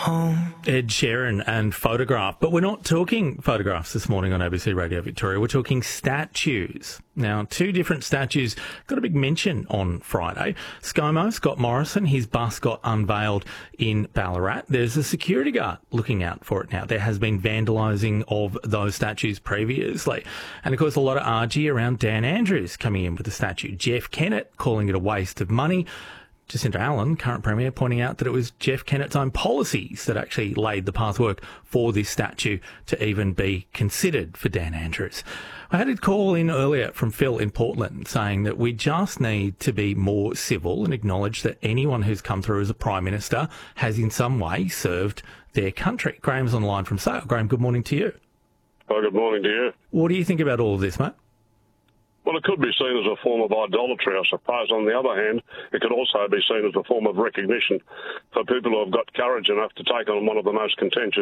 Ed Sheeran and Photograph. But we're not talking photographs this morning on ABC Radio Victoria. We're talking statues. Now, two different statues got a big mention on Friday. ScoMo, Scott Morrison, his bust got unveiled in Ballarat. There's a security guard looking out for it now. There has been vandalising of those statues previously. And, of course, a lot of argy around Dan Andrews coming in with the statue. Jeff Kennett calling it a waste of money. Jacinta Allen, current Premier, pointing out that it was Jeff Kennett's own policies that actually laid the pathwork for this statue to even be considered for Dan Andrews. I had a call in earlier from Phil in Portland saying that we just need to be more civil and acknowledge that anyone who's come through as a Prime Minister has in some way served their country. Graham's on the line from Sale. Graham, good morning to you. Oh, good morning to you. What do you think about all of this, mate? Well, it could be seen as a form of idolatry, I suppose. On the other hand, it could also be seen as a form of recognition for people who have got courage enough to take on one of the most contentious